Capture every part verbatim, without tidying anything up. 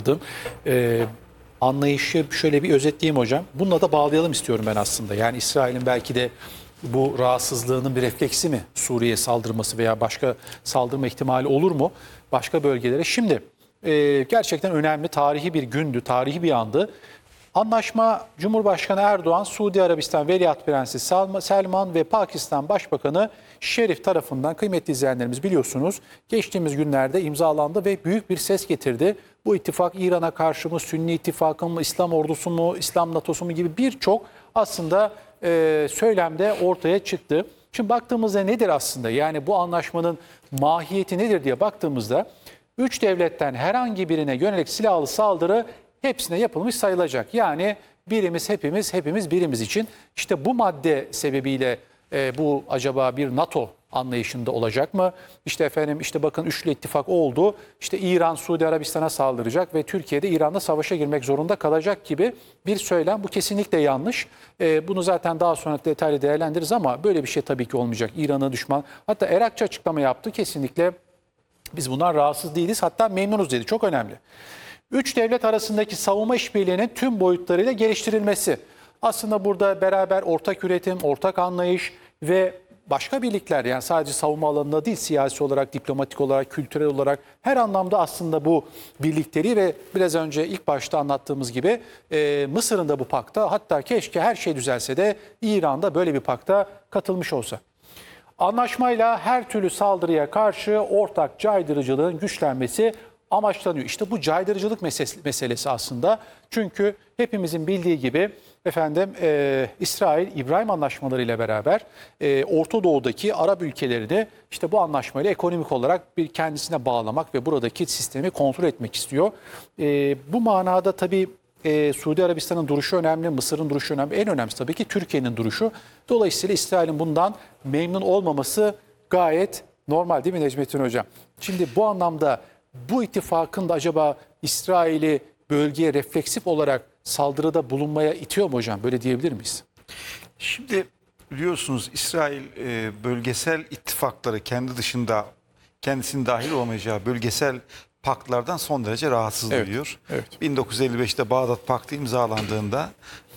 takıldığım e, anlayışı şöyle bir özetleyeyim hocam. Bununla da bağlayalım istiyorum ben aslında. Yani İsrail'in belki de bu rahatsızlığının bir refleksi mi Suriye'ye saldırması veya başka saldırma ihtimali olur mu başka bölgelere? Şimdi e, gerçekten önemli tarihi bir gündü, tarihi bir andı. Anlaşma Cumhurbaşkanı Erdoğan, Suudi Arabistan Veliaht Prensi Selman ve Pakistan Başbakanı Şerif tarafından kıymetli izleyenlerimiz biliyorsunuz geçtiğimiz günlerde imzalandı ve büyük bir ses getirdi. Bu ittifak İran'a karşı mı, Sünni ittifakı mı, İslam ordusu mu, İslam NATO'su mu gibi birçok aslında e, söylemde ortaya çıktı. Şimdi baktığımızda nedir aslında yani bu anlaşmanın mahiyeti nedir diye baktığımızda üç devletten herhangi birine yönelik silahlı saldırı hepsine yapılmış sayılacak. Yani birimiz hepimiz, hepimiz birimiz için. İşte bu madde sebebiyle e, bu acaba bir NATO anlayışında olacak mı? İşte efendim işte bakın üçlü ittifak oldu. İşte İran Suudi Arabistan'a saldıracak ve Türkiye'de İran'la savaşa girmek zorunda kalacak gibi bir söylem. Bu kesinlikle yanlış. E, bunu zaten daha sonra detaylı değerlendiririz ama böyle bir şey tabii ki olmayacak. İran'a düşman. Hatta Erakçı açıklama yaptı. Kesinlikle biz bundan rahatsız değiliz. Hatta memnunuz dedi. Çok önemli. Üç devlet arasındaki savunma işbirliğinin tüm boyutlarıyla geliştirilmesi. Aslında burada beraber ortak üretim, ortak anlayış ve başka birlikler yani sadece savunma alanında değil siyasi olarak, diplomatik olarak, kültürel olarak her anlamda aslında bu birlikleri ve biraz önce ilk başta anlattığımız gibi e, Mısır'ın da bu pakta hatta keşke her şey düzelse de İran'da böyle bir pakta katılmış olsa. Anlaşmayla her türlü saldırıya karşı ortak caydırıcılığın güçlenmesi amaçlanıyor. İşte bu caydırıcılık meselesi, meselesi aslında. Çünkü hepimizin bildiği gibi efendim e, İsrail İbrahim anlaşmaları ile beraber e, Orta Doğu'daki Arap ülkelerini işte bu anlaşmayla ekonomik olarak bir kendisine bağlamak ve buradaki sistemi kontrol etmek istiyor. E, bu manada tabii e, Suudi Arabistan'ın duruşu önemli, Mısır'ın duruşu önemli. En önemlisi tabii ki Türkiye'nin duruşu. Dolayısıyla İsrail'in bundan memnun olmaması gayet normal değil mi Necmettin Hocam? Şimdi bu anlamda bu ittifakın da acaba İsrail'i bölgeye refleksif olarak saldırıda bulunmaya itiyor mu hocam? Böyle diyebilir miyiz? Şimdi biliyorsunuz İsrail e, bölgesel ittifakları kendi dışında kendisinin dahil olamayacağı bölgesel paktlardan son derece rahatsız Evet, duyuyor. evet. bin dokuz yüz elli beşte Bağdat Paktı imzalandığında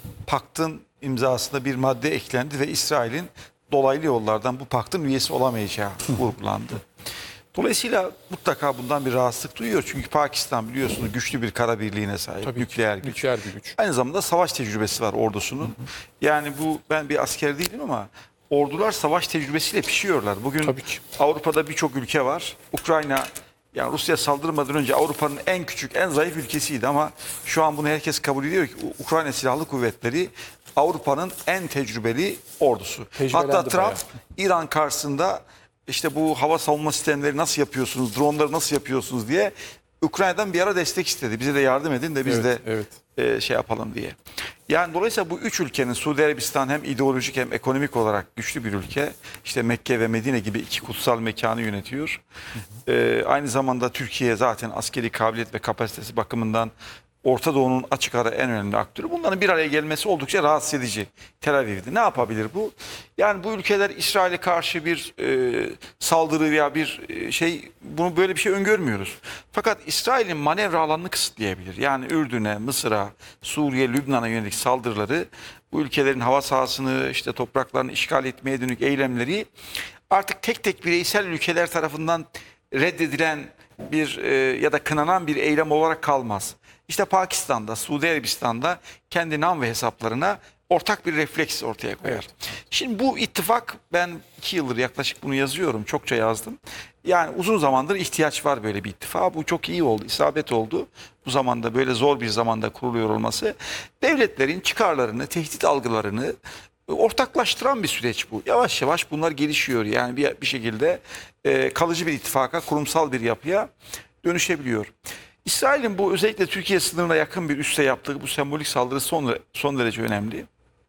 paktın imzasına bir madde eklendi ve İsrail'in dolaylı yollardan bu paktın üyesi olamayacağı vurgulandı. Dolayısıyla mutlaka bundan bir rahatsızlık duyuyor. Çünkü Pakistan biliyorsunuz güçlü bir kara birliğine sahip. Tabii nükleer güç. Nükleer bir güç. Aynı zamanda savaş tecrübesi var ordusunun. Hı hı. Yani bu ben bir asker değilim ama ordular savaş tecrübesiyle pişiyorlar. Bugün Avrupa'da birçok ülke var. Ukrayna yani Rusya saldırmadan önce Avrupa'nın en küçük, en zayıf ülkesiydi ama şu an bunu herkes kabul ediyor ki Ukrayna Silahlı Kuvvetleri Avrupa'nın en tecrübeli ordusu. Hatta Trump bayağı. İran karşısında İşte bu hava savunma sistemleri nasıl yapıyorsunuz, dronları nasıl yapıyorsunuz diye Ukrayna'dan bir ara destek istedi. Bize de yardım edin de biz evet, de evet. E, şey yapalım diye. Yani dolayısıyla bu üç ülkenin Suudi Arabistan hem ideolojik hem ekonomik olarak güçlü bir ülke. İşte Mekke ve Medine gibi iki kutsal mekanı yönetiyor. Hı hı. E, aynı zamanda Türkiye zaten askeri kabiliyet ve kapasitesi bakımından Orta Doğu'nun açık ara en önemli aktörü. Bunların bir araya gelmesi oldukça rahatsız edici Tel Aviv'de. Ne yapabilir bu? Yani bu ülkeler İsrail'e karşı bir e, saldırı veya bir e, şey, bunu böyle bir şey öngörmüyoruz. Fakat İsrail'in manevra alanını kısıtlayabilir. Yani Ürdün'e, Mısır'a, Suriye, Lübnan'a yönelik saldırıları, bu ülkelerin hava sahasını, işte topraklarını işgal etmeye dönük eylemleri artık tek tek bireysel ülkeler tarafından reddedilen bir e, ya da kınanan bir eylem olarak kalmaz. İşte Pakistan'da, Suudi Arabistan'da kendi nam ve hesaplarına ortak bir refleks ortaya koyar. Evet. Şimdi bu ittifak, ben iki yıldır yaklaşık bunu yazıyorum, çokça yazdım. Yani uzun zamandır ihtiyaç var böyle bir ittifak. Bu çok iyi oldu, isabet oldu. Bu zamanda, böyle zor bir zamanda kuruluyor olması. Devletlerin çıkarlarını, tehdit algılarını ortaklaştıran bir süreç bu. Yavaş yavaş bunlar gelişiyor. Yani bir, bir şekilde e, kalıcı bir ittifaka, kurumsal bir yapıya dönüşebiliyor. İsrail'in bu özellikle Türkiye sınırına yakın bir üsse yaptığı bu sembolik saldırı son, son derece önemli.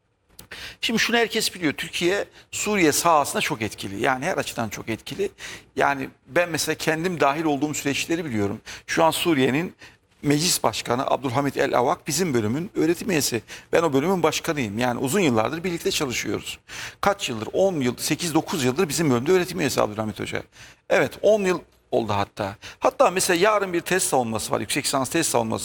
Şimdi şunu herkes biliyor. Türkiye Suriye sahasında çok etkili. Yani her açıdan çok etkili. Yani ben mesela kendim dahil olduğum süreçleri biliyorum. Şu an Suriye'nin Meclis Başkanı Abdülhamit El Avak bizim bölümün öğretim üyesi. Ben o bölümün başkanıyım. Yani uzun yıllardır birlikte çalışıyoruz. Kaç yıldır? on yıl, sekiz dokuz yıldır bizim bölümde öğretim üyesi Abdülhamit Hoca. Evet, on yıl oldu hatta. Hatta mesela yarın bir test savunması var. Yüksek lisans test savunması.